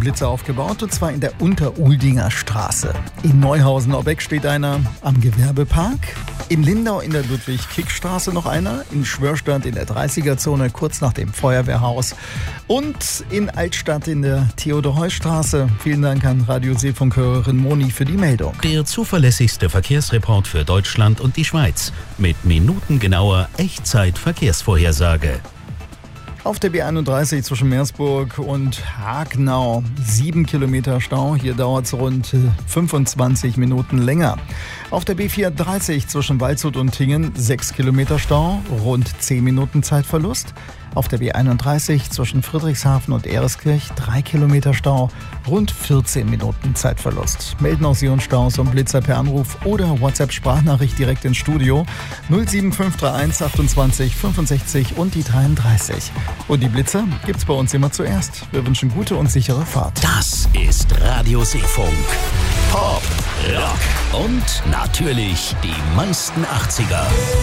Blitzer aufgebaut, und zwar in der Unteruldinger Straße. In Neuhausen-Obbeck steht einer am Gewerbepark. In Lindau in der Ludwig-Kick-Straße noch einer. In Schwörstadt in der 30er-Zone kurz nach dem Feuerwehrhaus. Und in Altstadt in der Theodor-Heuss-Straße. Vielen Dank an Radio-Seefunk-Hörerin Moni für die Meldung. Der zuverlässigste Verkehrsreport für Deutschland und die Schweiz. Mit minutengenauer Echtzeit-Verkehrsvorhersage. Auf der B31 zwischen Meersburg und Hagenau 7 Kilometer Stau. Hier dauert es rund 25 Minuten länger. Auf der B430 zwischen Waldshut und Tingen 6 Kilometer Stau, rund 10 Minuten Zeitverlust. Auf der B31 zwischen Friedrichshafen und Ereskirch 3 Kilometer Stau, rund 14 Minuten Zeitverlust. Melden auch Sie uns Staus und Blitzer per Anruf oder WhatsApp-Sprachnachricht direkt ins Studio 07531 28 65 und die 33. Und die Blitzer gibt's bei uns immer zuerst. Wir wünschen gute und sichere Fahrt. Das ist Radio Seefunk. Pop, Rock und natürlich die meisten 80er.